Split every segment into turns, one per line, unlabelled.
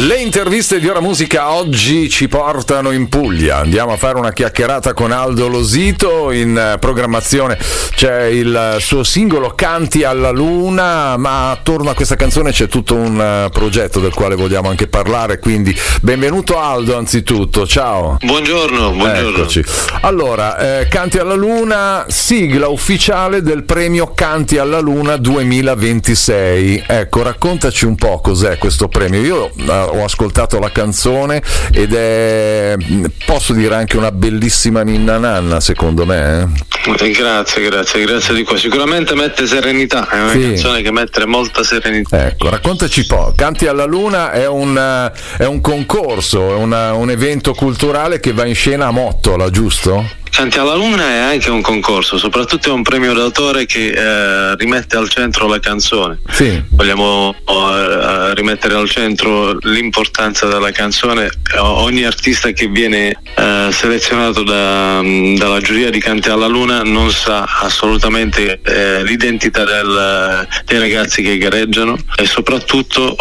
Le interviste di Ora Musica oggi ci portano in Puglia. Andiamo a fare una chiacchierata con Aldo Losito. In programmazione c'è il suo singolo Canti alla Luna, ma attorno a questa canzone c'è tutto un progetto del quale vogliamo anche parlare, quindi benvenuto Aldo anzitutto, ciao.
Buongiorno.
Eccoci. Allora, Canti alla Luna, sigla ufficiale del premio Canti alla Luna 2026. Ecco, raccontaci un po' cos'è questo premio. Io ho ascoltato la canzone ed è, posso dire, anche una bellissima ninna nanna, secondo me.
Grazie di qua. Sicuramente mette serenità, è una canzone che mette molta serenità.
Ecco, raccontaci un po'. Canti alla Luna è un concorso, è un evento culturale che va in scena a Mottola, giusto?
Canti alla Luna è anche un concorso, soprattutto è un premio d'autore che rimette al centro la canzone.
Sì.
Vogliamo rimettere al centro l'importanza della canzone. Ogni artista che viene selezionato dalla giuria di Canti alla Luna non sa assolutamente l'identità dei ragazzi che gareggiano e soprattutto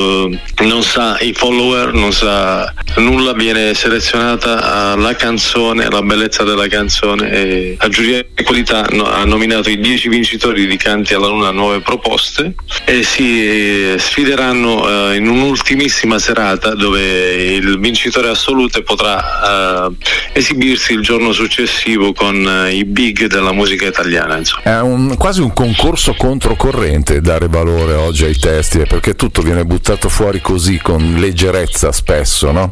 non sa i follower, non sa nulla, viene selezionata la canzone, la bellezza della canzone, e la giuria di qualità ha nominato i 10 vincitori di Canti alla Luna nuove proposte e si sfideranno in un'ultimissima serata dove il vincitore assoluto potrà esibirsi il giorno successivo con i big della musica italiana, insomma.
È quasi un concorso controcorrente dare valore oggi ai testi, perché tutto viene buttato fuori così con leggerezza spesso, no?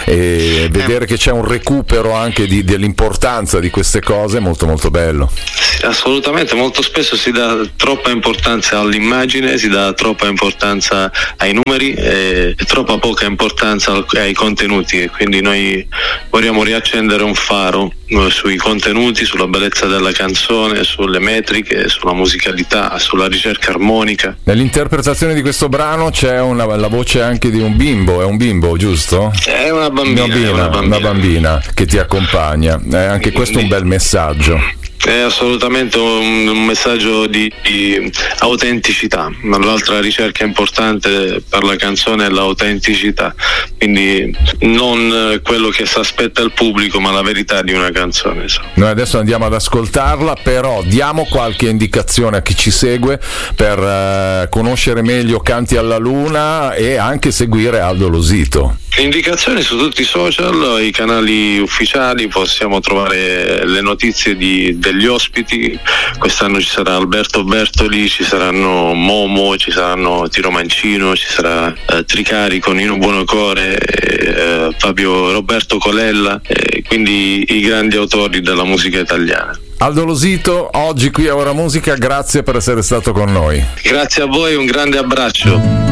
E vedere che c'è un recupero anche dell'importanza di queste cose è molto molto bello.
Assolutamente, molto spesso si dà troppa importanza all'immagine, si dà troppa importanza ai numeri e troppa poca importanza ai contenuti, e quindi noi vogliamo riaccendere un faro sui contenuti, sulla bellezza della canzone, sulle metriche, sulla musicalità, sulla ricerca armonica.
Nell'interpretazione di questo brano c'è la voce anche di un bimbo, è un bimbo, giusto?
È una bambina.
Una bambina che ti accompagna, anche questo è un bel messaggio.
È assolutamente un messaggio di autenticità. L'altra ricerca importante per la canzone è l'autenticità, quindi non quello che si aspetta il pubblico, ma la verità di una canzone.
Noi adesso andiamo ad ascoltarla, però diamo qualche indicazione a chi ci segue per conoscere meglio Canti alla Luna e anche seguire Aldo Losito.
Indicazioni su tutti i social, i canali ufficiali, possiamo trovare le notizie degli ospiti. Quest'anno ci sarà Alberto Bertoli, ci saranno Momo, ci saranno Tiro Mancino, ci sarà Tricari con Nino Buonocore, Fabio Roberto Colella, quindi i grandi autori della musica italiana.
Aldo Losito, oggi qui a Ora Musica, grazie per essere stato con noi.
Grazie a voi, un grande abbraccio.